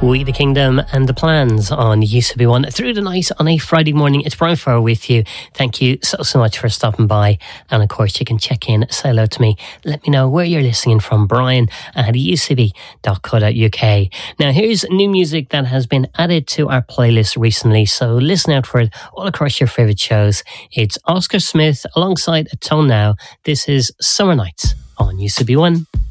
We the Kingdom and the Plans on UCB1 through the night on a Friday morning. It's Brian Farr with you. Thank you so much for stopping by. And of course, you can check in, say hello to me. Let me know where you're listening from, Brian at ucb.co.uk. Now, here's new music that has been added to our playlist recently, so listen out for it all across your favourite shows. It's Oscar Smith alongside Tone Now. This is Summer Nights on UCB1.